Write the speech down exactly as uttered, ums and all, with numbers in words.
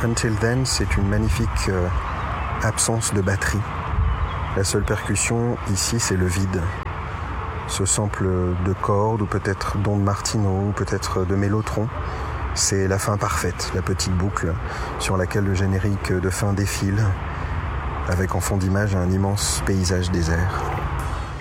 Until Then, c'est une magnifique euh, absence de batterie. La seule percussion ici, c'est le vide. Ce sample de cordes, ou peut-être Don Martino, ou peut-être de Mélotron, c'est la fin parfaite, la petite boucle sur laquelle le générique de fin défile, avec en fond d'image un immense paysage désert.